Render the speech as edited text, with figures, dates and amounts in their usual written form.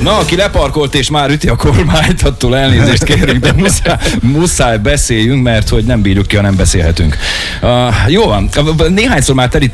Na, aki leparkolt és már üti a kormányt, attól elnézést kérünk, de muszáj beszéljünk, mert hogy nem bírjuk ki, ha nem beszélhetünk. Jó van, néhányszor már